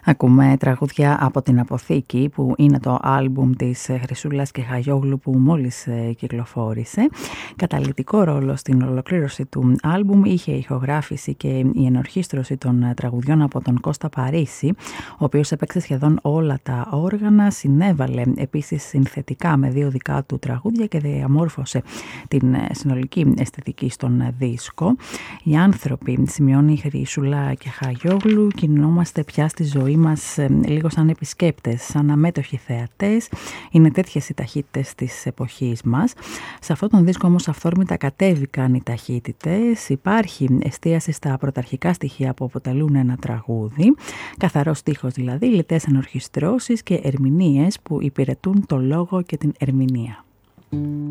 Ακούμε τραγούδια από την Αποθήκη, που είναι το άλμπουμ της Χρυσούλας και Χαγιόγλου που μόλις κυκλοφόρησε. Καταλυτικό ρόλο στην ολοκλήρωση του άλμπουμ είχε η ηχογράφηση και η ενορχήστρωση των τραγουδιών από τον Κώστα Παρίσι, ο οποίος έπαιξε σχεδόν όλα τα όργανα, συνέβαλε επίσης συνθετικά με 2 δικά του τραγούδια και διαμόρφωσε την συνολική αισθητική στον δίσκο. Οι άνθρωποι, σημειώνει η Χρυσούλα και Χαγιόγλου, κινούμαστε πια στη ζωή μας λίγο σαν επισκέπτες, σαν αμέτωχοι θεατές. Είναι τέτοιες οι ταχύτητες της εποχής μας. Σε αυτόν τον δίσκο όμως αυθόρμητα κατέβηκαν οι ταχύτητες. Υπάρχει εστίαση στα πρωταρχικά στοιχεία που αποτελούν ένα τραγούδι, καθαρός στίχος δηλαδή, λιτές ενορχιστρώσεις και ερμηνείες που υπηρετούν το λόγο και την ερμηνεία.